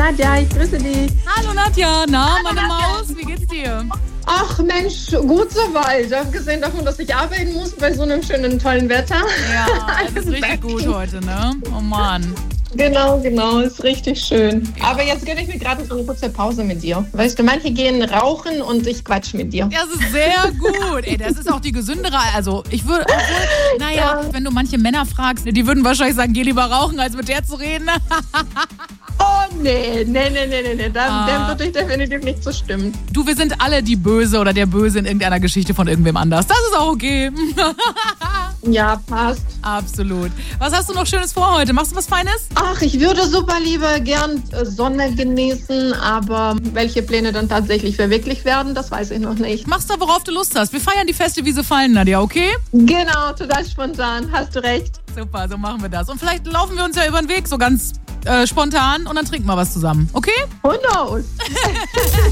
Nadja, ich grüße dich. Hallo Nadja, na, meine Maus, wie geht's dir? Ach Mensch, gut soweit. Abgesehen davon, dass ich arbeiten muss bei so einem schönen, tollen Wetter. Ja, es ist richtig gut heute, ne? Oh Mann. Genau, ist richtig schön. Ja. Aber jetzt gönne ich mir gerade so eine kurze Pause mit dir. Weißt du, manche gehen rauchen und ich quatsch mit dir. Das ist sehr gut. Ey, das ist auch die gesündere, also ich würde, wenn du manche Männer fragst, die würden wahrscheinlich sagen, geh lieber rauchen, als mit der zu reden. Oh, nee. Dem würde ich definitiv nicht so stimmen. Du, wir sind alle die Böse oder der Böse in irgendeiner Geschichte von irgendwem anders. Das ist auch okay. Ja, passt. Absolut. Was hast du noch Schönes vor heute? Machst du was Feines? Ach, ich würde super lieber gern Sonne genießen, aber welche Pläne dann tatsächlich verwirklicht werden, das weiß ich noch nicht. Machst du, worauf du Lust hast. Wir feiern die Feste, wie sie fallen, Nadja, okay? Genau, total spontan. Hast du recht. Super, so machen wir das. Und vielleicht laufen wir uns ja über den Weg so ganz spontan und dann trinken wir was zusammen, okay? Who knows?